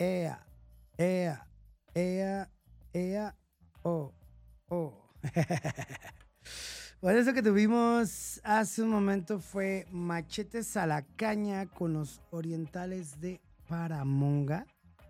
ea, ea, ea, ea, oh, oh. Bueno, eso que tuvimos hace un momento fue Machetes a la Caña con los Orientales de Paramonga.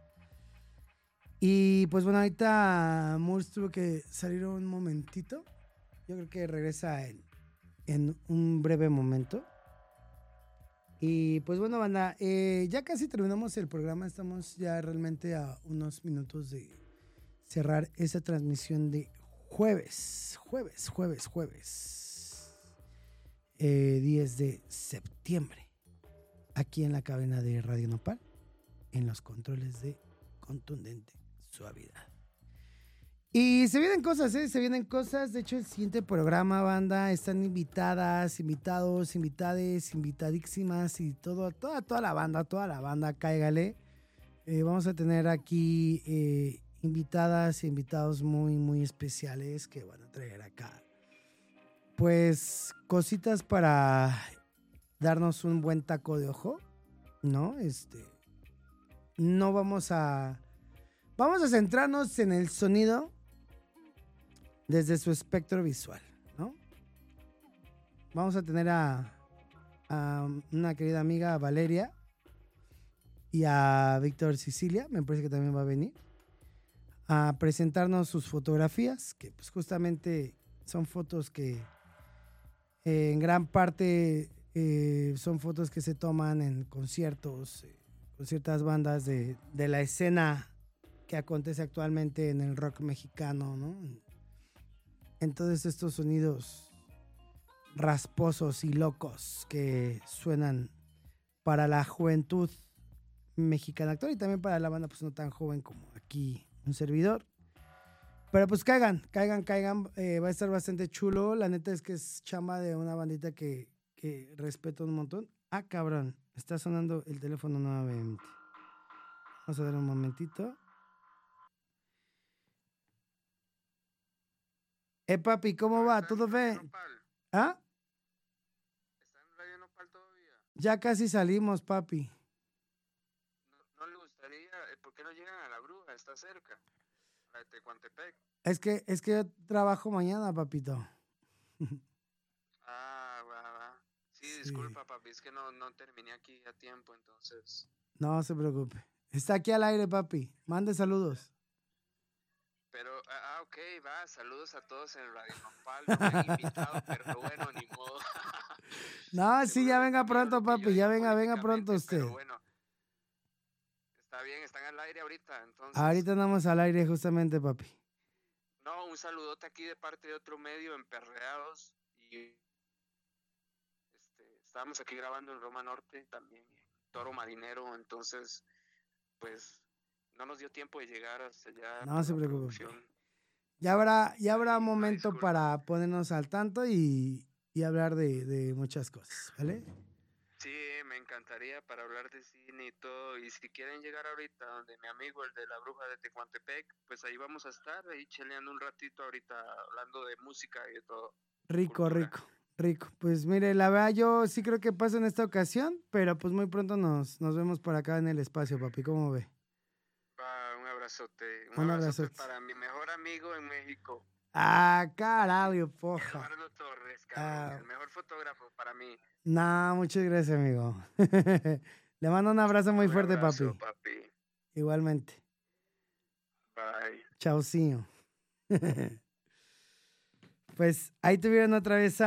Y pues bueno, ahorita Murs tuvo que salir un momentito. Yo creo que regresa en un breve momento. Y pues bueno, banda, ya casi terminamos el programa. Estamos ya realmente a unos minutos de cerrar esa transmisión de jueves 10 de septiembre, aquí en la cabina de Radio Nopal, en los controles de Contundente Suavidad. Y se vienen cosas, se vienen cosas. De hecho, el siguiente programa, banda, están invitadas, invitados, invitades, invitadísimas y toda la banda, cáigale. Vamos a tener aquí invitadas e invitados muy, muy especiales que van a traer acá. Pues cositas para darnos un buen taco de ojo, ¿no? No vamos a centrarnos en el sonido desde su espectro visual, ¿no? Vamos a tener a una querida amiga, Valeria, y a Víctor Sicilia, me parece que también va a venir, a presentarnos sus fotografías, que pues justamente son fotos que en gran parte son fotos que se toman en conciertos con ciertas bandas de la escena que acontece actualmente en el rock mexicano, ¿no? En todos estos sonidos rasposos y locos que suenan para la juventud mexicana actual y también para la banda pues no tan joven como aquí un servidor. Pero pues caigan, va a estar bastante chulo. La neta es que es chamba de una bandita que respeto un montón. Ah, cabrón, está sonando el teléfono nuevamente. Vamos a dar un momentito. Papi, ¿cómo va? ¿Todo bien? ¿Ah? ¿Está en Radio Nopal todavía? Ya casi salimos, papi. ¿No le gustaría? ¿Por qué no llegan a La Bruja? Está cerca. La de Tecuantepec. Es que yo trabajo mañana, papito. Ah, va. Sí, Sí. disculpa, papi, es que no terminé aquí a tiempo, entonces. No se preocupe. Está aquí al aire, papi. Mande saludos. Pero, ok, va, saludos a todos en Radio Nopal. No me han invitado, pero bueno, ni modo. No, sí, Seguro ya les venga da miedo pronto, lo que yo papi. Ya diga venga pronto políticamente, usted. pero bueno. Está bien, están al aire ahorita, entonces. Ahorita andamos al aire justamente, papi. No, un saludote aquí de parte de otro medio, Emperreados. Y estábamos aquí grabando en Roma Norte, también Toro Marinero, entonces, pues, no nos dio tiempo de llegar hasta allá No por se la preocupe, papi. producción. Ya habrá Ahí, una momento disculpa. para ponernos al tanto y hablar de muchas cosas, ¿vale? Sí, me encantaría para hablar de cine y todo, y si quieren llegar ahorita donde mi amigo, el de la Bruja de Tecuantepec, pues ahí vamos a estar, ahí cheleando un ratito ahorita, hablando de música y de todo, Rico, cultura. rico, rico. Pues mire, la verdad yo sí creo que pasa en esta ocasión, pero pues muy pronto nos vemos por acá en el espacio, papi. ¿Cómo ve? Va, un Un abrazote abrazote. para mi mejor amigo en México, Ah, carajo, poja. Eduardo Torres, cabrón, Ah, el mejor fotógrafo para mí. no, muchas gracias, amigo. Le mando un abrazo muy Un fuerte, abrazo, papi. papi. Igualmente. Bye. Chaucillo. Pues ahí tuvieron otra vez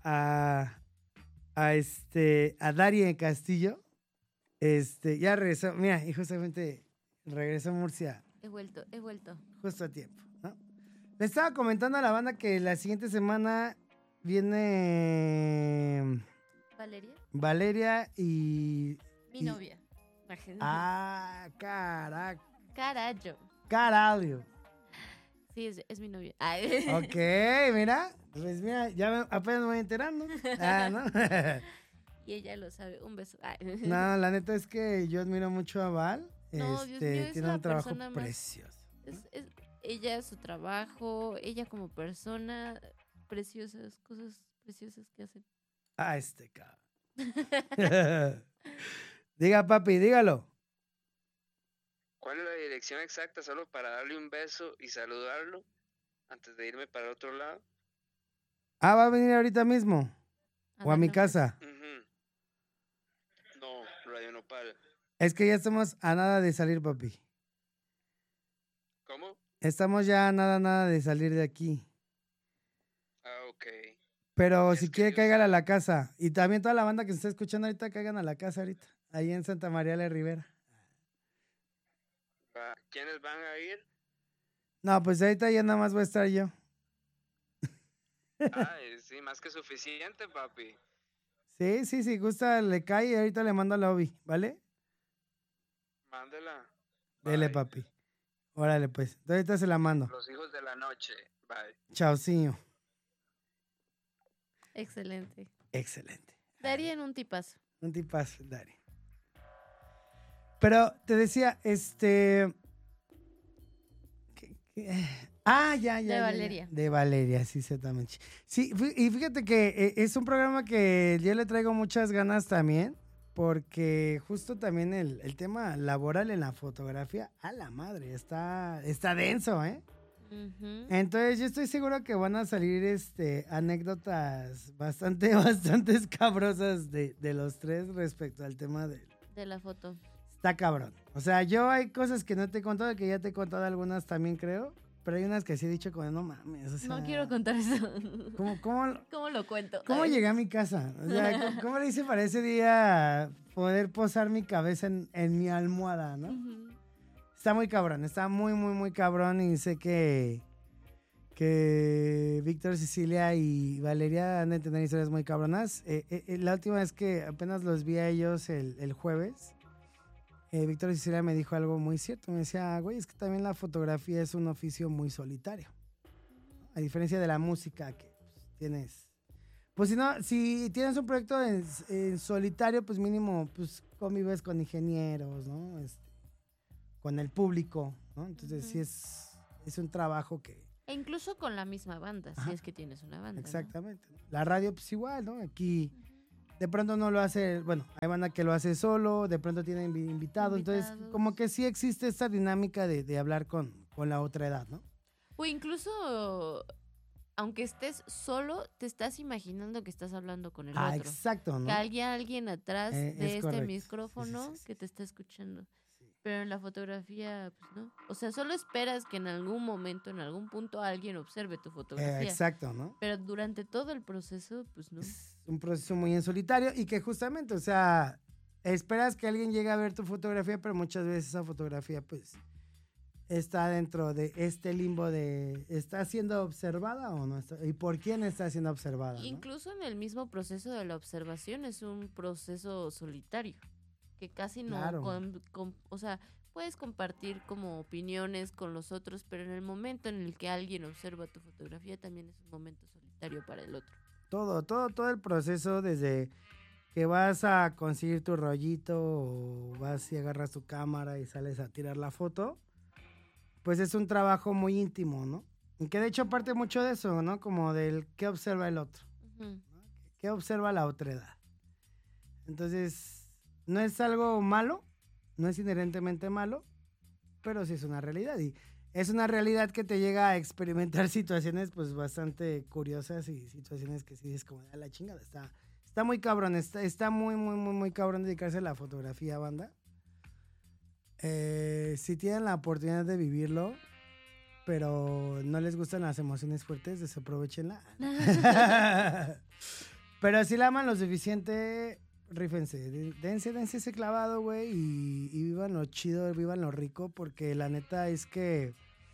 a Darie Castillo. Ya regresó, mira, y justamente regresó Murcia. He vuelto. Justo a tiempo, ¿no? Le estaba comentando a la banda que la siguiente semana viene Valeria y... Mi novia. Imagínate. Ah, Carajo. Sí, es mi novia. Ay. Ok, mira. Pues mira, apenas me voy enterando. Ah, ¿no? Y ella lo sabe. Un beso. Ay. No, la neta es que yo admiro mucho a Val. No, Dios mío, es tiene la un trabajo persona más... precioso. Ella, su trabajo, ella como persona, cosas preciosas que hacen. Ah, cabrón. Diga, papi, dígalo. ¿Cuál dirección exacta solo para darle un beso y saludarlo antes de irme para otro lado. Ah, ¿va a venir ahorita mismo? ¿O a mi darle un beso. casa? No, Radio Nopal. Es que ya estamos a nada de salir, papi. ¿Cómo? Estamos ya a nada de salir de aquí. Ah, ok. Pero Es si que quiere, yo cáigale a estaba- la casa. Y también toda la banda que se está escuchando ahorita, caigan a la casa ahorita. Ahí en Santa María la Rivera. ¿Quiénes van a ir? No, pues ahorita ya nada más voy a estar yo. Ay, sí, más que suficiente, papi. Sí, si gusta, le cae y ahorita le mando a la Obi, ¿vale? Mándela. Dele, Bye. papi. Órale, pues. Ahorita se la mando. Los hijos de la noche. Bye. Chaucinho. Excelente. Excelente. Darían un tipazo. Un tipazo, Dari. Pero te decía, ya. De Valeria. De Valeria, sí, exactamente. Sí, y fíjate que es un programa que yo le traigo muchas ganas también, porque justo también el tema laboral en la fotografía, a la madre, está denso, ¿eh? Ujú. Entonces yo estoy seguro que van a salir anécdotas bastante escabrosas de los tres respecto al tema De la foto. Está cabrón. O sea, yo hay cosas que no te he contado, que ya te he contado algunas también, creo. Pero hay unas que sí he dicho como, no mames. O sea, No quiero contar eso. ¿Cómo lo cuento? cómo Ay. llegué a mi casa? O sea, ¿cómo le hice para ese día poder posar mi cabeza en mi almohada, no? Ujú. Está muy cabrón, está muy cabrón y sé que Víctor, Cecilia y Valeria han de tener historias muy cabronas. La última vez que apenas los vi a ellos el jueves, Víctor y Cecilia me dijo algo muy cierto. Me decía, güey, es que también la fotografía es un oficio muy solitario. A diferencia de la música que pues, tienes... Pues si tienes un proyecto en solitario, pues mínimo pues convives con ingenieros, ¿no? Con el público, ¿no? Entonces sí es un trabajo que... E incluso con la misma banda, Ajá. si es que tienes una banda. Exactamente. ¿No? La radio pues igual, ¿no? Aquí de pronto no lo hace, bueno, hay banda que lo hace solo, de pronto tiene invitado, entonces como que sí existe esta dinámica de hablar con la otra edad, ¿no? O incluso, aunque estés solo, te estás imaginando que estás hablando con el otro. Exacto, ¿no? Que hay alguien atrás Es de este correcto. micrófono Sí. que te está escuchando. Pero en la fotografía, pues no. O sea, solo esperas que en algún momento, en algún punto, alguien observe tu fotografía. Exacto, ¿no? Pero durante todo el proceso, pues no. Es un proceso muy en solitario y que justamente, o sea, esperas que alguien llegue a ver tu fotografía, pero muchas veces esa fotografía, pues, está dentro de este limbo de, ¿está siendo observada o no está? ¿Y por quién está siendo observada? ¿No? Incluso en el mismo proceso de la observación es un proceso solitario, que casi no, Claro. o sea, puedes compartir como opiniones con los otros, pero en el momento en el que alguien observa tu fotografía también es un momento solitario para el otro. Todo el proceso desde que vas a conseguir tu rollito o vas y agarras tu cámara y sales a tirar la foto, pues es un trabajo muy íntimo, ¿no? Y que de hecho parte mucho de eso, ¿no? Como del qué observa el otro, Ujú. ¿no? ¿Qué observa la otra edad? Entonces, no es algo malo, no es inherentemente malo, pero sí es una realidad. Y es una realidad que te llega a experimentar situaciones pues bastante curiosas y situaciones que sí es como de la chingada. Está muy cabrón, está muy cabrón dedicarse a la fotografía, banda. Si tienen la oportunidad de vivirlo, pero no les gustan las emociones fuertes, desaprovechenla. Pero si la aman lo suficiente, rífense, dense ese clavado, güey, y vivan lo chido, vivan lo rico, porque la neta es que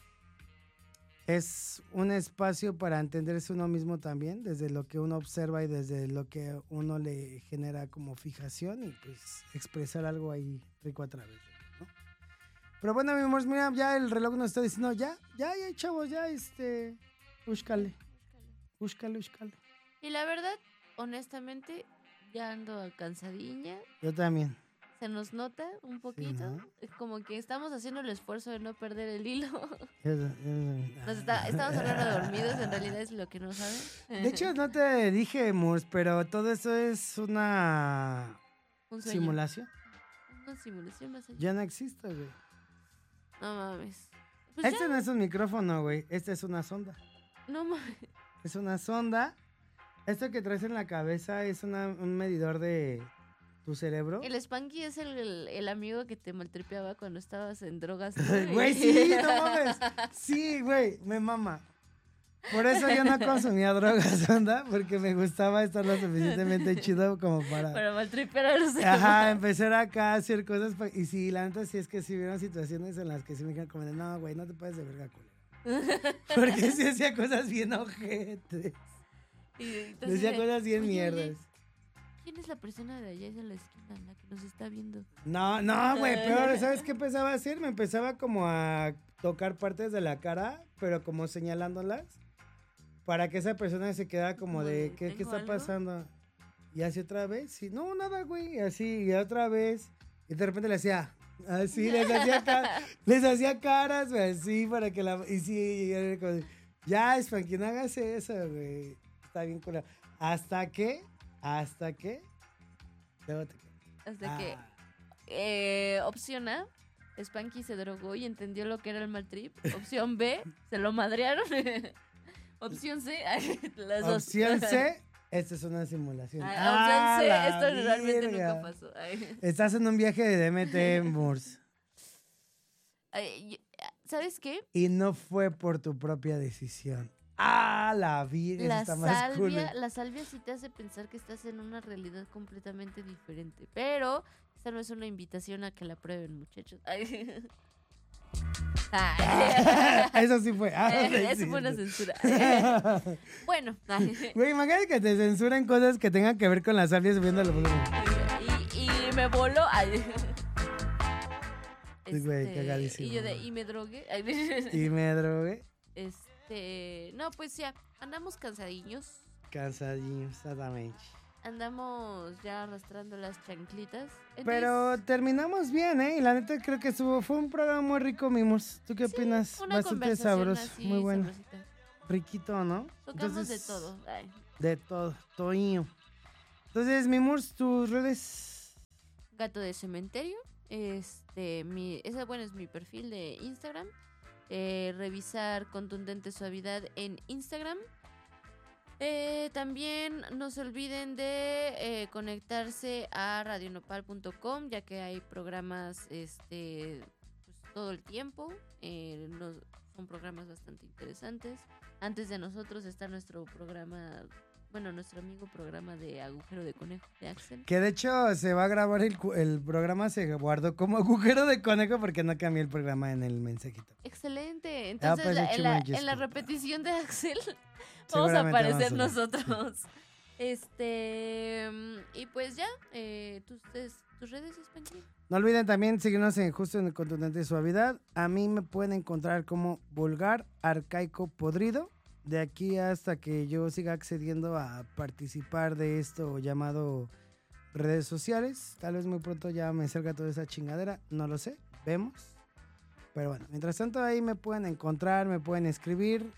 es un espacio para entenderse uno mismo también, desde lo que uno observa y desde lo que uno le genera como fijación y pues expresar algo ahí rico a través de él, ¿no? Pero bueno, mi amor, mira, ya el reloj nos está diciendo, ya, chavos, ya, búscale. Y la verdad, honestamente, ya ando cansadilla. Yo también. Se nos nota un poquito. ¿no? Es como que estamos haciendo el esfuerzo de no perder el hilo. Estamos Estamos hablando dormidos, en realidad es lo que no saben. De hecho, no te dije, Murs, pero todo eso es una Un sueño. simulación. Una simulación más allá. Ya no existe, güey. No mames. Pues Este ya, no es un micrófono, güey. Este es una sonda. no mames. Es una sonda. Esto que traes en la cabeza es un medidor de tu cerebro. El Spanky es el amigo que te maltripeaba cuando estabas en drogas. Güey, sí, no mames. Sí, güey, me mama. Por eso yo no consumía drogas, onda, porque me gustaba estar lo suficientemente chido como Para maltripear a los Ajá, empezar acá a hacer cosas. Y sí, la neta sí es que sí hubieron situaciones en las que sí me dijeron como de, no, güey, no te puedes de verga, culera. Porque sí hacía cosas bien ojetes. Y entonces Decía cosas bien oye, mierdas. ¿Quién es la persona de allá en la esquina, la que nos está viendo? No, güey, peor, ¿sabes qué empezaba a hacer? Me empezaba como a tocar partes de la cara, pero como señalándolas, para que esa persona se quedara como de, ¿qué ¿tengo está algo? pasando? Y así otra vez, y no, nada, güey, y así, y otra vez, y de repente le hacía, así, les hacía caras, güey, así, para que la, y sí, y era como, ya, Spanky, no hagas eso, güey, está bien cool. Hasta que, luego te Hasta que Ah. opción A, Spanky se drogó y entendió lo que era el mal trip. Opción B, se lo madrearon. Opción C, las dos. Opción C, esta es una simulación. Opción C, la esto realmente verga. nunca pasó. Ay. Estás en un viaje de DMT, Murs. ¿Sabes qué? Y no fue por tu propia decisión. La vida La está más cool. salvia sí te hace pensar que estás en una realidad completamente diferente. Pero esta no es una invitación a que la prueben, muchachos. Ay. Eso sí fue. Eso fue una censura. Bueno. Güey, imagínate que te censuren cosas que tengan que ver con las salvias subiendo el volumen. Y me voló. Ay. Güey, cagadísimo. Y yo y me drogué. Ay. Y me drogué. No, pues ya, andamos cansadillos. Cansadillo, exactamente. Andamos ya arrastrando las chanclitas. Pero terminamos bien, ¿eh? Y la neta creo que fue un programa muy rico, Mimos. ¿Tú qué opinas? Una Bastante sabroso, así, muy bueno. sabrosita. Riquito, ¿no? Tocamos de todo. Ay. De todo, toño. Entonces, Mimos, tus redes. Gato de cementerio. Ese bueno es mi perfil de Instagram. Revisar Contundente Suavidad en Instagram. También no se olviden de conectarse a radionopal.com, ya que hay programas pues, todo el tiempo. Son programas bastante interesantes. Antes de nosotros está nuestro programa, nuestro amigo programa de Agujero de Conejo de Axel. Que de hecho se va a grabar el programa, se guardó como Agujero de Conejo porque no cambié el programa en el mensajito. Excelente. Entonces pues, en la repetición de Axel vamos a aparecer nosotros. Y pues ya, tus redes, Spanky. No olviden también seguirnos justo en el Contundente Suavidad. A mí me pueden encontrar como vulgar, arcaico, podrido. De aquí hasta que yo siga accediendo a participar de esto llamado redes sociales. Tal vez muy pronto ya me salga toda esa chingadera. No lo sé. Vemos. Pero bueno, mientras tanto ahí me pueden encontrar, me pueden escribir,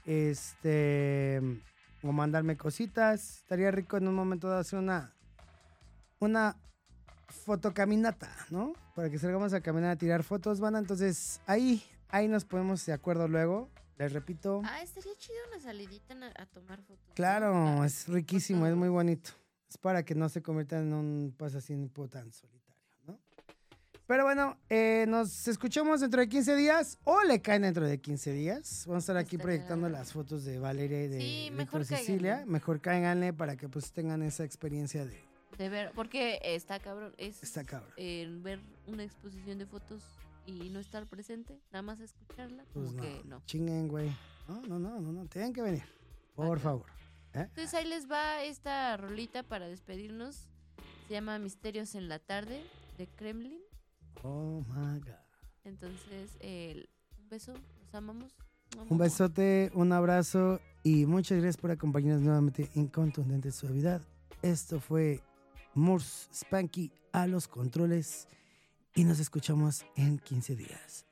o mandarme cositas. Estaría rico en un momento de hacer una fotocaminata, ¿no? Para que salgamos a caminar a tirar fotos, banda. Entonces ahí nos ponemos de acuerdo luego. Les repito. Estaría chido una salidita a tomar fotos. Claro, ¿no? es riquísimo, es muy bonito. Es para que no se convierta en un pasatiempo tan solitario, ¿no? Pero bueno, nos escuchamos dentro de 15 días o le caen dentro de 15 días. Vamos a estar aquí proyectando las fotos de Valeria y de Víctor Cecilia. Cáiganle. Mejor cáiganle para que pues tengan esa experiencia de ver, porque está cabrón. Está cabrón. Ver una exposición de fotos y no estar presente, nada más escucharla, Pues como no, que no. Chinguen, güey. No, tienen que venir. Por favor. Entonces ahí les va esta rolita para despedirnos. Se llama Misterios en la Tarde, de Kremlin. Oh my God. Entonces, un beso, los amamos. Un besote, un abrazo y muchas gracias por acompañarnos nuevamente en Contundente Suavidad. Esto fue Murs Spanky a los controles y nos escuchamos en 15 días.